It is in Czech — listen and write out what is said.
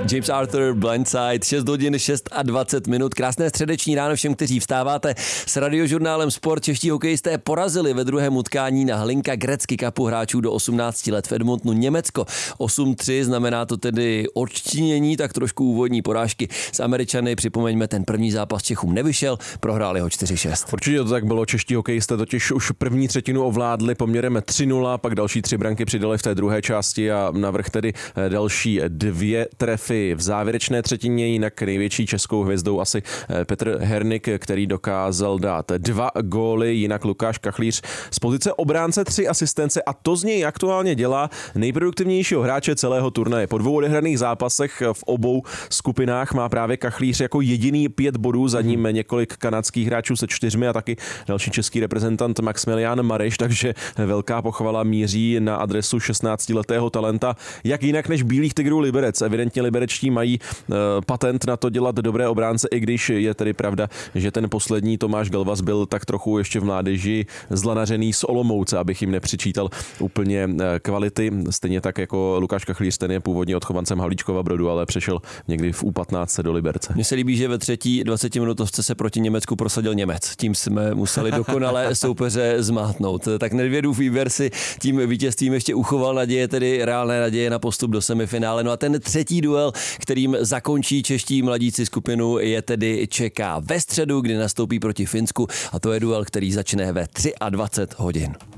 James Arthur, Blindside, 6 hodin 26 minut. Krásné středeční ráno všem, kteří vstáváte. S radiožurnálem Sport čeští hokejisté porazili ve druhém utkání na Hlinka Gretzky Cupu hráčů do 18 let v Edmontonu Německo. 8-3, znamená to tedy odčinění, tak trošku úvodní porážky s Američany. Připomeňme, ten první zápas Čechům nevyšel, prohráli ho 4-6. Určitě to tak bylo, čeští hokejisté totiž už první třetinu ovládli poměrem 3-0, pak další 3 branky přidali v té druhé části a navrch tedy další 2 trefy v závěrečné třetině, jinak největší českou hvězdou asi Petr Hernik, který dokázal dát 2 góly, jinak Lukáš Kachlíř z pozice obránce 3 asistence a to z něj aktuálně dělá nejproduktivnějšího hráče celého turnaje. Po 2 odehraných zápasech v obou skupinách má právě Kachlíř jako jediný 5 bodů, za ním několik kanadských hráčů se 4 a taky další český reprezentant Maximilián Mareš, takže velká pochvala míří na adresu 16letého talenta, jak jinak než Bílých Tigrů Liberec. Evidentně liberečtí mají patent na to dělat dobré obránce, i když je tedy pravda, že ten poslední Tomáš Galvas byl tak trochu ještě v mládeži zlanařený z Olomouce, abych jim nepřičítal úplně kvality. Stejně tak jako Lukáš Kachlíř, ten je původně odchovancem Havlíčkova Brodu, ale přešel někdy v U15 do Liberce. Mně se líbí, že ve třetí 20minutovce se proti Německu prosadil Němec. Tím jsme museli dokonale soupeře zmátnout. Tak Nedvědův výběr si tím vítězstvím ještě uchoval naděje, tedy reálné naděje na postup do semifinále. No a ten třetí duel, kterým zakončí čeští mladíci skupinu, je tedy čeká ve středu, kdy nastoupí proti Finsku, a to je duel, který začne ve 23 hodin.